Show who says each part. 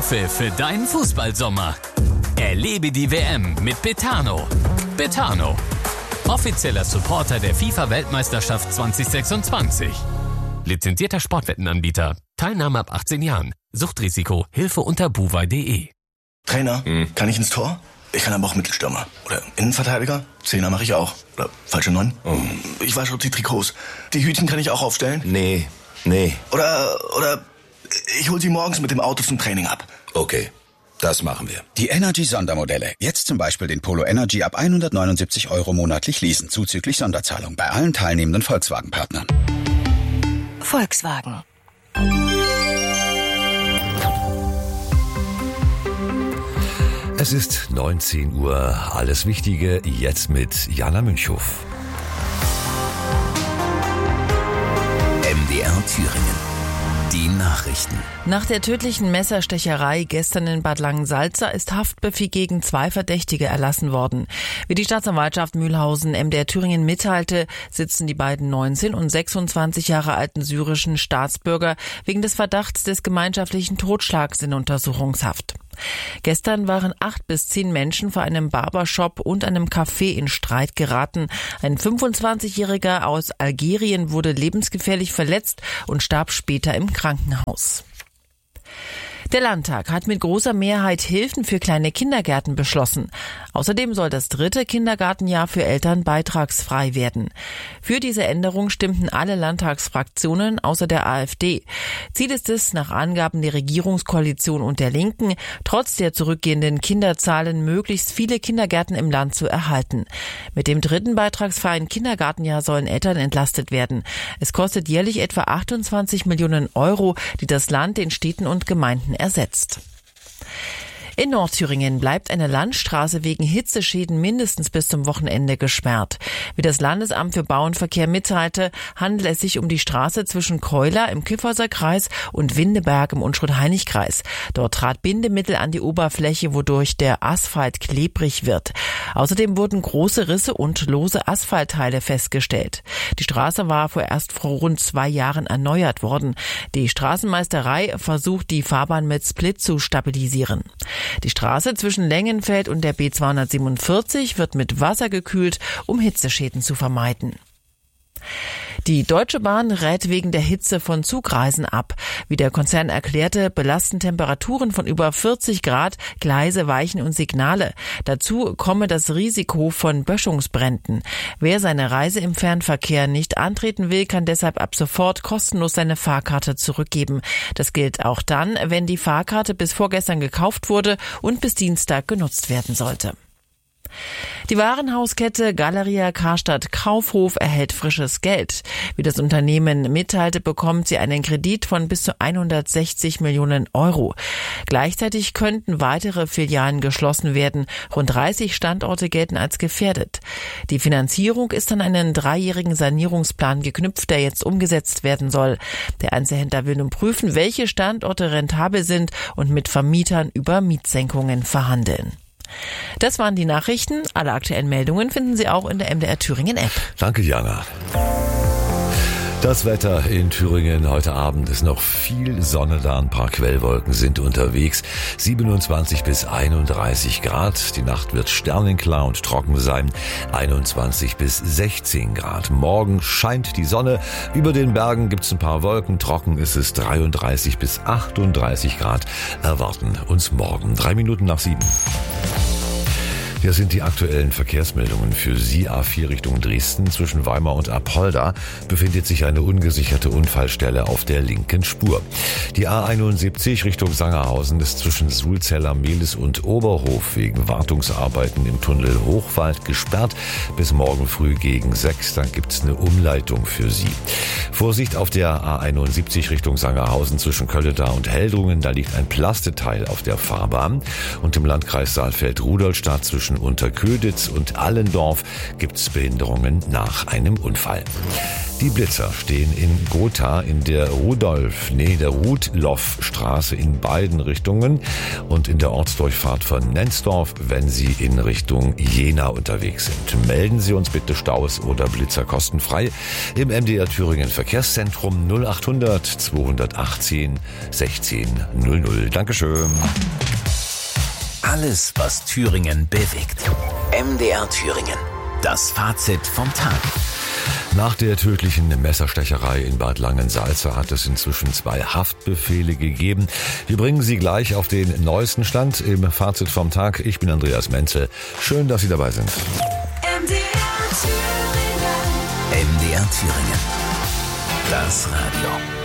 Speaker 1: Anpfiff für deinen Fußballsommer. Erlebe die WM mit Betano. Betano, offizieller Supporter der FIFA-Weltmeisterschaft 2026. Lizenzierter Sportwettenanbieter. Teilnahme ab 18 Jahren. Suchtrisiko. Hilfe unter buwei.de.
Speaker 2: Trainer, kann ich ins Tor? Ich kann aber auch Mittelstürmer. Oder Innenverteidiger? Zehner mache ich auch. Oder falsche 9? Ich wasche die Trikots. Die Hütchen kann ich auch aufstellen?
Speaker 3: Nee.
Speaker 2: Oder ich hol sie morgens mit dem Auto zum Training ab.
Speaker 3: Okay, das machen wir.
Speaker 4: Die Energy-Sondermodelle. Jetzt zum Beispiel den Polo Energy ab 179 € monatlich leasen, zuzüglich Sonderzahlung bei allen teilnehmenden Volkswagen-Partnern.
Speaker 5: Volkswagen.
Speaker 6: Es ist 19 Uhr. Alles Wichtige jetzt mit Jana Münchhoff.
Speaker 7: MDR Thüringen. Die Nachrichten.
Speaker 5: Nach der tödlichen Messerstecherei gestern in Bad Langensalza ist Haftbefehl gegen 2 Verdächtige erlassen worden. Wie die Staatsanwaltschaft Mühlhausen MDR Thüringen mitteilte, sitzen die beiden 19 und 26 Jahre alten syrischen Staatsbürger wegen des Verdachts des gemeinschaftlichen Totschlags in Untersuchungshaft. Gestern waren 8 bis 10 Menschen vor einem Barbershop und einem Café in Streit geraten. Ein 25-Jähriger aus Algerien wurde lebensgefährlich verletzt und starb später im Krankenhaus. Der Landtag hat mit großer Mehrheit Hilfen für kleine Kindergärten beschlossen. Außerdem soll das 3. Kindergartenjahr für Eltern beitragsfrei werden. Für diese Änderung stimmten alle Landtagsfraktionen außer der AfD. Ziel ist es, nach Angaben der Regierungskoalition und der Linken, trotz der zurückgehenden Kinderzahlen möglichst viele Kindergärten im Land zu erhalten. Mit dem 3. beitragsfreien Kindergartenjahr sollen Eltern entlastet werden. Es kostet jährlich etwa 28 Millionen €, die das Land den Städten und Gemeinden ersetzt. In Nordthüringen bleibt eine Landstraße wegen Hitzeschäden mindestens bis zum Wochenende gesperrt. Wie das Landesamt für Bau und Verkehr mitteilte, handelt es sich um die Straße zwischen Keuler im Kyffhäuser Kreis und Windeberg im Unstrut-Hainich-Kreis. Dort trat Bindemittel an die Oberfläche, wodurch der Asphalt klebrig wird. Außerdem wurden große Risse und lose Asphaltteile festgestellt. Die Straße war vorerst vor rund 2 Jahren erneuert worden. Die Straßenmeisterei versucht, die Fahrbahn mit Split zu stabilisieren. Die Straße zwischen Lengenfeld und der B247 wird mit Wasser gekühlt, um Hitzeschäden zu vermeiden. Die Deutsche Bahn rät wegen der Hitze von Zugreisen ab. Wie der Konzern erklärte, belasten Temperaturen von über 40 Grad Gleise, Weichen und Signale. Dazu komme das Risiko von Böschungsbränden. Wer seine Reise im Fernverkehr nicht antreten will, kann deshalb ab sofort kostenlos seine Fahrkarte zurückgeben. Das gilt auch dann, wenn die Fahrkarte bis vorgestern gekauft wurde und bis Dienstag genutzt werden sollte. Die Warenhauskette Galeria Karstadt Kaufhof erhält frisches Geld. Wie das Unternehmen mitteilte, bekommt sie einen Kredit von bis zu 160 Millionen €. Gleichzeitig könnten weitere Filialen geschlossen werden. Rund 30 Standorte gelten als gefährdet. Die Finanzierung ist an einen 3-jährigen Sanierungsplan geknüpft, der jetzt umgesetzt werden soll. Der Einzelhändler will nun prüfen, welche Standorte rentabel sind und mit Vermietern über Mietsenkungen verhandeln. Das waren die Nachrichten. Alle aktuellen Meldungen finden Sie auch in der MDR Thüringen App.
Speaker 6: Danke, Jana. Das Wetter in Thüringen heute Abend ist noch viel Sonne da, ein paar Quellwolken sind unterwegs. 27 bis 31 Grad. Die Nacht wird sternenklar und trocken sein. 21 bis 16 Grad. Morgen scheint die Sonne. Über den Bergen gibt's ein paar Wolken. Trocken ist es 33 bis 38 Grad. Erwarten uns morgen. 3 Minuten nach 7. Hier sind die aktuellen Verkehrsmeldungen für Sie. A4 Richtung Dresden. Zwischen Weimar und Apolda befindet sich eine ungesicherte Unfallstelle auf der linken Spur. Die A71 Richtung Sangerhausen ist zwischen Sulzeller, Mehlis und Oberhof wegen Wartungsarbeiten im Tunnel Hochwald gesperrt. Bis morgen früh gegen 6. Dann gibt's eine Umleitung für Sie. Vorsicht auf der A71 Richtung Sangerhausen zwischen Kölleda und Heldrungen. Da liegt ein Plasteteil auf der Fahrbahn. Und im Landkreis Saalfeld-Rudolstadt zwischen zwischen Unterköditz und Allendorf gibt es Behinderungen nach einem Unfall. Die Blitzer stehen in Gotha in der Rudloffstraße in beiden Richtungen und in der Ortsdurchfahrt von Nenzdorf, wenn Sie in Richtung Jena unterwegs sind. Melden Sie uns bitte Staus oder Blitzer kostenfrei im MDR Thüringen Verkehrszentrum 0800 218 16 00. Dankeschön.
Speaker 7: Alles, was Thüringen bewegt. MDR Thüringen. Das Fazit vom Tag.
Speaker 6: Nach der tödlichen Messerstecherei in Bad Langensalza hat es inzwischen 2 Haftbefehle gegeben. Wir bringen Sie gleich auf den neuesten Stand im Fazit vom Tag. Ich bin Andreas Menzel. Schön, dass Sie dabei sind.
Speaker 7: MDR Thüringen. Das Radio.